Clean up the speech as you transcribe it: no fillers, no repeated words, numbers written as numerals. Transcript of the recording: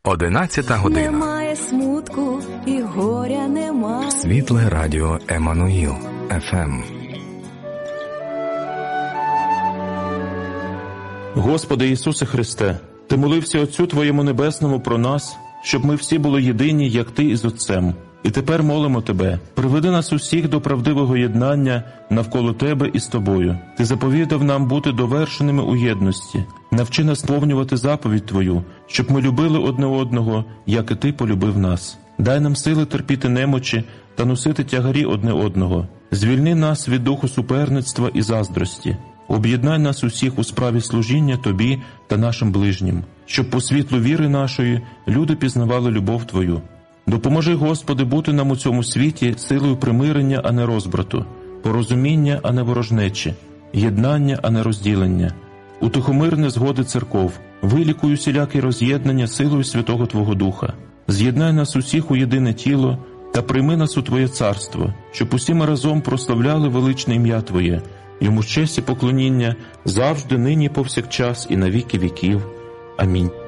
11 година. Немає смутку і горя немає. Світле радіо Еммануїл ФМ. Господи Ісусе Христе, Ти молився Отцю Твоєму Небесному про нас, щоб ми всі були єдині, як Ти із Отцем. І тепер молимо Тебе, приведи нас усіх до правдивого єднання навколо Тебе і з Тобою. Ти заповідав нам бути довершеними у єдності. Навчи нас сповнювати заповідь Твою, щоб ми любили одне одного, як і Ти полюбив нас. Дай нам сили терпіти немочі та носити тягарі одне одного. Звільни нас від духу суперництва і заздрості. Об'єднай нас усіх у справі служіння Тобі та нашим ближнім, щоб по світлу віри нашої люди пізнавали любов Твою. Допоможи, Господи, бути нам у цьому світі силою примирення, а не розбрату, порозуміння, а не ворожнечі, єднання, а не розділення, утихомирне згоди церков, вилікуй усілякі роз'єднання силою Святого Твого Духа. З'єднай нас усіх у єдине тіло та прийми нас у Твоє царство, щоб усі ми разом прославляли величне ім'я Твоє, йому честь і поклоніння завжди, нині, повсякчас і на віки віків. Амінь.